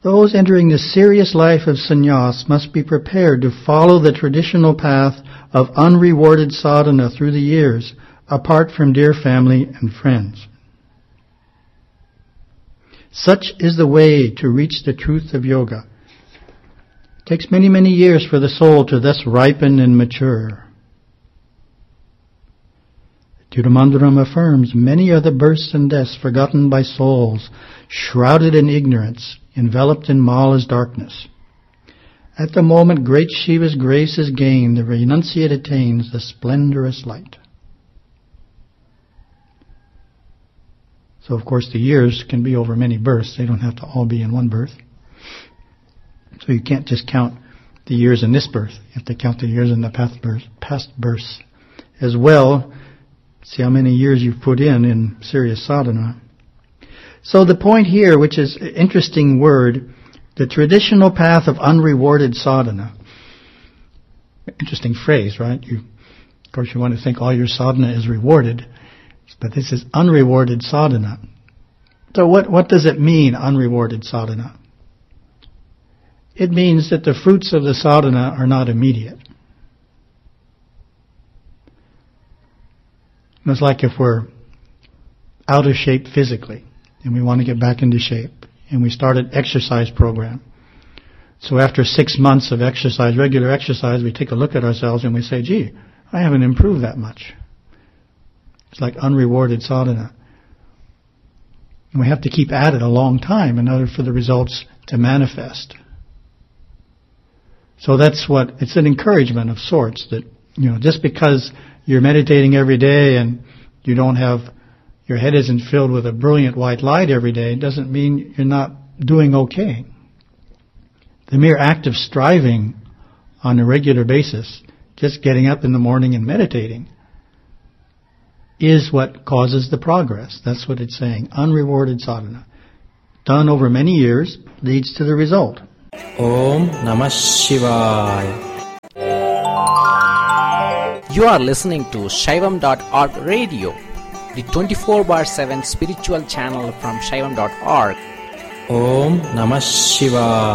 Those entering the serious life of sannyas must be prepared to follow the traditional path of unrewarded sadhana through the years, apart from dear family and friends. Such is the way to reach the truth of yoga. It takes many, many years for the soul to thus ripen and mature. Tirumandaram affirms, many are the births and deaths forgotten by souls, shrouded in ignorance, enveloped in Mala's darkness. At the moment great Shiva's grace is gained, the renunciate attains the splendorous light. So, of course, the years can be over many births. They don't have to all be in one birth. So you can't just count the years in this birth. You have to count the years in the past births as well. See how many years you've put in serious sadhana. So the point here, which is an interesting word, the traditional path of unrewarded sadhana. Interesting phrase, right? Of course, you want to think all your sadhana is rewarded, but this is unrewarded sadhana. So what does it mean, unrewarded sadhana? It means that the fruits of the sadhana are not immediate. It's like if we're out of shape physically and we want to get back into shape and we start an exercise program. So after 6 months of exercise, regular exercise, we take a look at ourselves and we say, gee, I haven't improved that much. It's like unrewarded sadhana. And we have to keep at it a long time in order for the results to manifest. So it's an encouragement of sorts that, just because you're meditating every day and you don't have, your head isn't filled with a brilliant white light every day, doesn't mean you're not doing okay. The mere act of striving on a regular basis, just getting up in the morning and meditating, is what causes the progress. That's what it's saying. Unrewarded sadhana, done over many years, leads to the result. Om Namah Shivaya. You are listening to Shaivam.org radio, the 24/7 spiritual channel from Shaivam.org. Om Namah Shivaya.